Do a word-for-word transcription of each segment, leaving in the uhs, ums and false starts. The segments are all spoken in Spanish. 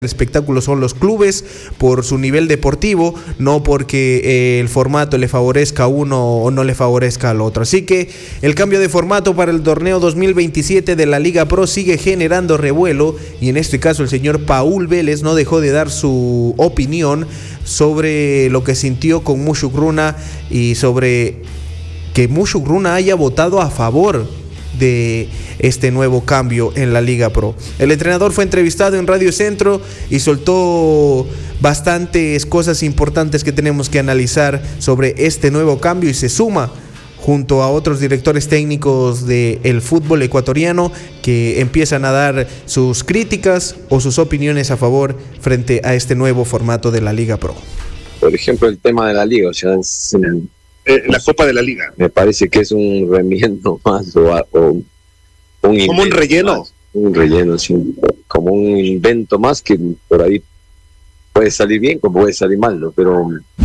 El espectáculo son los clubes por su nivel deportivo, no porque eh, el formato le favorezca a uno o no le favorezca al otro. Así que el cambio de formato para el torneo dos mil veintisiete de la Liga Pro sigue generando revuelo, y en este caso el señor Paul Vélez no dejó de dar su opinión sobre lo que sintió con Mushugruna y sobre que Mushugruna haya votado a favor de este nuevo cambio en la Liga Pro. El entrenador fue entrevistado en Radio Centro y soltó bastantes cosas importantes que tenemos que analizar sobre este nuevo cambio, y se suma junto a otros directores técnicos del fútbol ecuatoriano que empiezan a dar sus críticas o sus opiniones a favor frente a este nuevo formato de la Liga Pro. Por ejemplo, el tema de la Liga, o sea, es el Eh, la Copa de la Liga. Me parece que es un remiendo más o, o un como un relleno. Más, un relleno, sí, como un invento más que por ahí puede salir bien como puede salir mal, ¿no? Pero,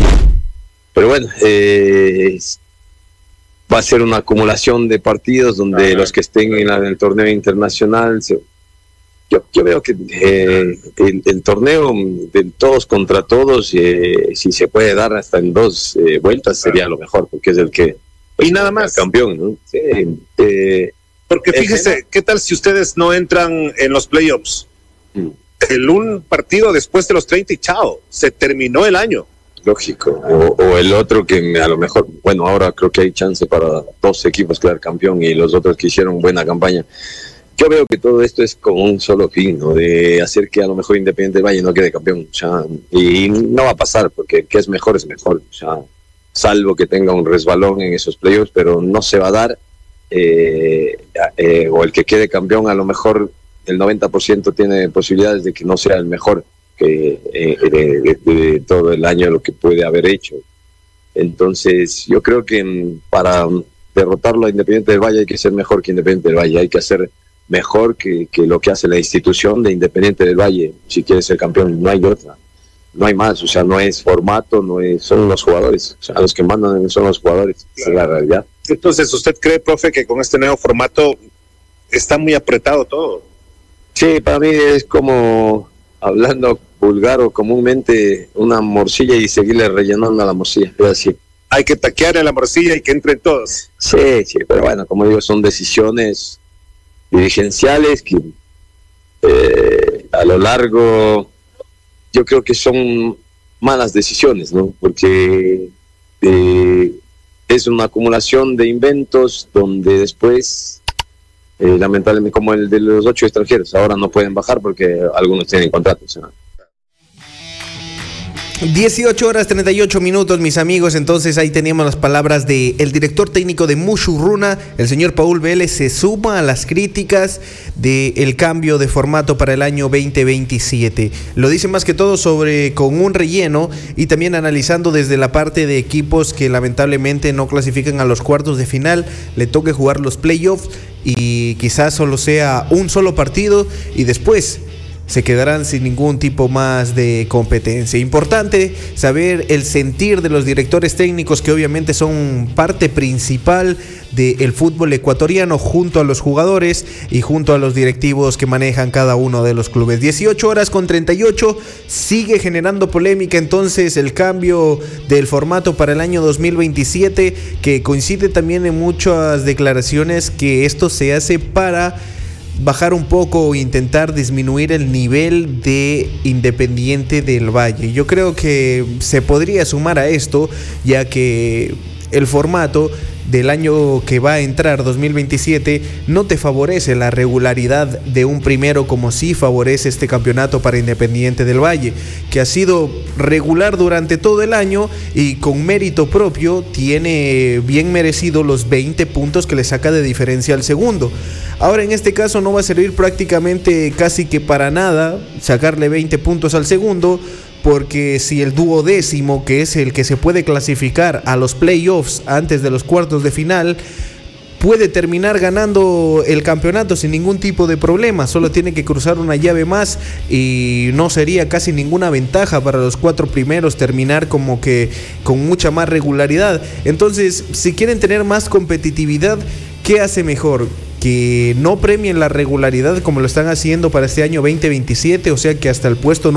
pero bueno, eh, va a ser una acumulación de partidos donde los que estén en, la, en el torneo internacional se, Yo, yo veo que eh, el, el torneo de todos contra todos, eh, si se puede dar hasta en dos eh, vueltas, sería lo mejor, porque es el que y nada más campeón, ¿no? Sí, eh, porque fíjese, eh, ¿qué tal si ustedes no entran en los playoffs? Hmm. El un partido después de los treinta y chao, se terminó el año. Lógico, o, o el otro que a lo mejor, bueno, ahora creo que hay chance para dos equipos quedar campeón y los otros que hicieron buena campaña. Yo veo que todo esto es con un solo fin, ¿no? De hacer que a lo mejor Independiente del Valle no quede campeón. O sea, y no va a pasar, porque el que es mejor es mejor. O sea, salvo que tenga un resbalón en esos playoffs, pero no se va a dar. Eh, eh, o el que quede campeón, a lo mejor el noventa por ciento tiene posibilidades de que no sea el mejor que eh, de, de, de todo el año lo que puede haber hecho. Entonces, yo creo que para derrotarlo a Independiente del Valle hay que ser mejor que Independiente del Valle. Hay que hacer mejor que, que lo que hace la institución de Independiente del Valle, si quiere ser campeón. No hay otra, no hay más, o sea, no es formato, no es, son los jugadores, o sea, los que mandan son los jugadores, claro. Esa es la realidad. Entonces, ¿usted cree, profe, que con este nuevo formato está muy apretado todo? Sí, para mí es como, hablando vulgar o comúnmente, una morcilla y seguirle rellenando a la morcilla, es así. Hay que taquear a la morcilla y que entren todos. Sí, sí, pero bueno, como digo, son decisiones dirigenciales que eh, a lo largo yo creo que son malas decisiones, ¿no? Porque eh, es una acumulación de inventos donde después eh, lamentablemente, como el de los ocho extranjeros, ahora no pueden bajar porque algunos tienen contratos, ¿no? dieciocho horas treinta y ocho minutos, mis amigos. Entonces ahí teníamos las palabras del director técnico de Mushugruna, el señor Paul Vélez. Se suma a las críticas del cambio de formato para el año veinte veintisiete. Lo dice más que todo sobre con un relleno, y también analizando desde la parte de equipos que lamentablemente no clasifican a los cuartos de final, le toque jugar los playoffs y quizás solo sea un solo partido y después se quedarán sin ningún tipo más de competencia. Importante saber el sentir de los directores técnicos, que obviamente son parte principal del fútbol ecuatoriano, junto a los jugadores y junto a los directivos que manejan cada uno de los clubes. dieciocho horas con treinta y ocho, sigue generando polémica entonces el cambio del formato para el año dos mil veintisiete, que coincide también en muchas declaraciones que esto se hace para bajar un poco o intentar disminuir el nivel de Independiente del Valle. Yo creo que se podría sumar a esto, ya que el formato del año que va a entrar, dos mil veintisiete, no te favorece la regularidad de un primero como sí favorece este campeonato para Independiente del Valle, que ha sido regular durante todo el año y con mérito propio tiene bien merecido los veinte puntos que le saca de diferencia al segundo. Ahora en este caso no va a servir prácticamente casi que para nada sacarle veinte puntos al segundo, porque si el duodécimo, que es el que se puede clasificar a los playoffs antes de los cuartos de final, puede terminar ganando el campeonato sin ningún tipo de problema, solo tiene que cruzar una llave más y no sería casi ninguna ventaja para los cuatro primeros terminar como que con mucha más regularidad. Entonces, si quieren tener más competitividad, ¿qué hace mejor? que no premien la regularidad como lo están haciendo para este año veinte veintisiete, o sea que hasta el puesto